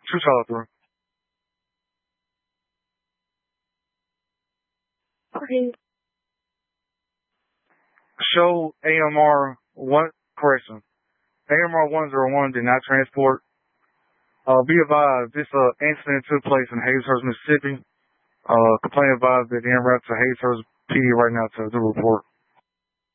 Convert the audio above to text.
Two follow through. Okay. Show AMR one correction. AMR 101 did not transport. Be advised, this incident took place in Hazlehurst, Mississippi. Complaint advised that the en route to Hazlehurst PD right now to the report.